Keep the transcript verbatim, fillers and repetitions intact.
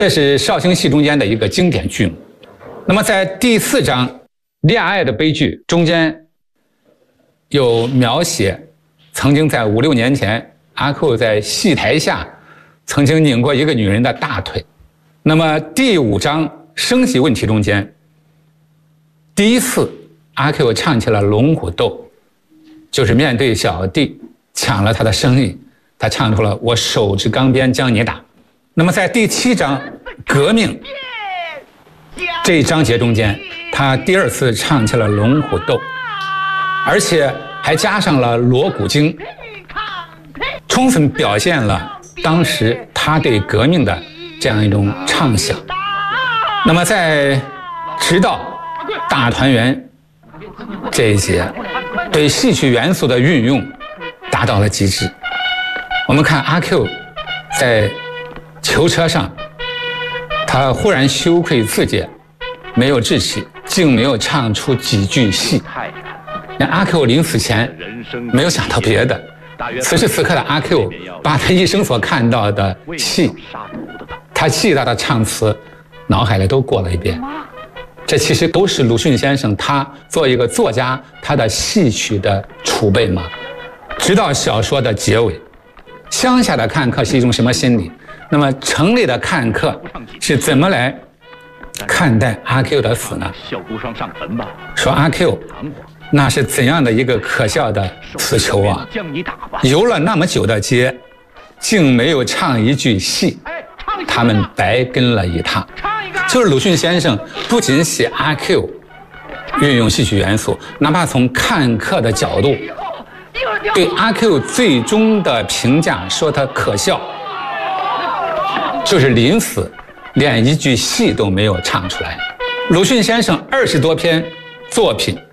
这是绍兴戏中间的一个经典剧目。那么在第四章《恋爱的悲剧》中间，有描写曾经在五六年前，阿 Q 在戏台下曾经拧过一个女人的大腿。那么第五章生喜问题中间，第一次阿 Q 唱起了龙虎斗，就是面对小弟抢了他的生意，他唱出了我手执钢鞭将你打。那么在第七章革命这一章节中间，他第二次唱起了龙虎斗，而且还加上了锣鼓经，充分表现了当时他对革命的这样一种畅想。那么在直到大团圆这一节，对戏曲元素的运用达到了极致。我们看阿 Q 在囚车上，他忽然羞愧自检，没有志气，竟没有唱出几句戏。那阿 Q 临死前没有想到别的，此时此刻的阿 Q 把他一生所看到的戏，他记得的唱词，脑海里都过了一遍。这其实都是鲁迅先生他做一个作家他的戏曲的储备嘛。直到小说的结尾，乡下的看客是一种什么心理？那么城里的看客是怎么来看待阿 Q 的死呢？说阿 Q 那是怎样的一个可笑的死囚啊！游了那么久的街，竟没有唱一句戏，他们白跟了一趟。就是鲁迅先生不仅写阿 Q 运用戏曲元素，哪怕从看客的角度对阿 Q 最终的评价说他可笑，就是临死连一句戏都没有唱出来。鲁迅先生二十多篇作品